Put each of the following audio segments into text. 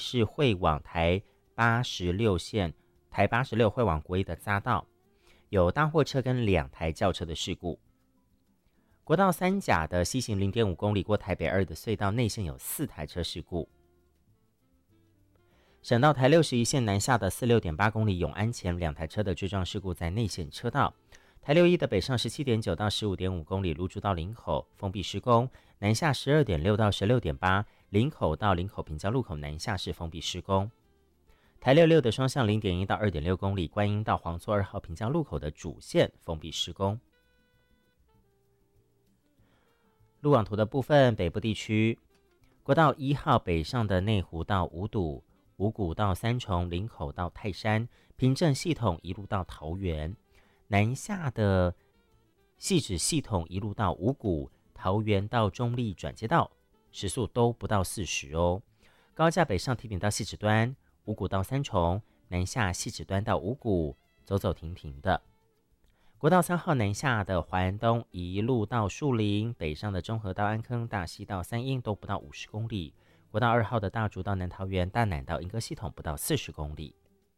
是会往台86线、台86会往国一的匝道，有大货车跟2台轿车的事故。国道3甲的西行 0.5 公里过台北2的隧道内线有4台车事故。省道台61线南下的46.8公里永安前2台车的追撞事故在内线车道。台61的北上 17.9 到 15.5 公里芦竹到林口封闭施工，南下 12.6 到 16.8 林口到林口平交路口南下是封闭施工。台66的双向 0.1 到 2.6 公里观音到黄厝2号平交路口的主线封闭施工。路网图的部分，北部地区国道1号北上的内湖到五堵、五股到三重、林口到泰山，平镇系统一路到桃园，南下的汐止系统一路到五股、桃园到中立转接道，时速都不到40哦。高架北上提点到汐止端，五股到三重，南下汐止端到五股，走走停停的。国道3号南下的华安东一路到树林，北上的中和到安坑、大溪到三英都不到50公里。国道2号的大竹到南桃园、大南到莺歌系统不到40公里。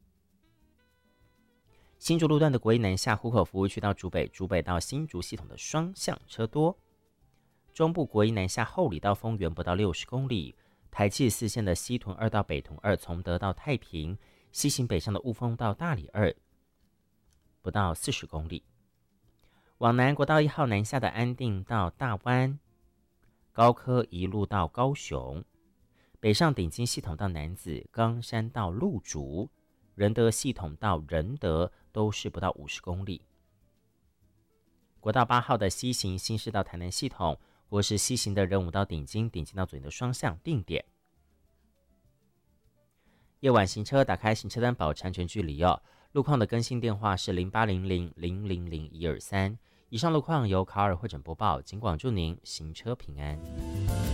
新竹路段的国一南下湖口服务区到竹北，竹北到新竹系统的双向车多。中部国一南下后里到丰原不到60公里。台74线的西屯2到北屯2，从德到太平，西行北上的雾峰到大里2不到40公里。往南国道1号南下的安定到大湾，高科一路到高雄，北上顶金系统到楠梓，冈山到鹿竹，仁德系统到仁德都是不到50公里。国道8号的西行新市到台南系统，或是西行的仁武到顶金，顶金到左营的双向定点。夜晚行车打开行车单保持安全距离哦。路况的更新电话是0800000123。以上路况由卡尔会诊播报，警广祝您行车平安。